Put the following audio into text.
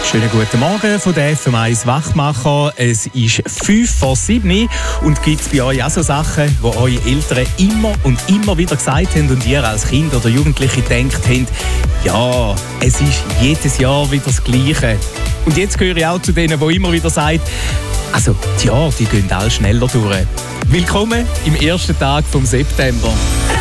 Schönen guten Morgen von der FM1 Wachmacher. Es ist 6:55 und gibt es bei euch auch so Sachen, die eure Eltern immer und immer wieder gesagt haben und ihr als Kind oder Jugendliche gedacht habt, ja, es ist jedes Jahr wieder das Gleiche. Und jetzt gehöre ich auch zu denen, die immer wieder sagen, also die Jahre, die gehen alle schneller durch. Willkommen im ersten Tag vom September.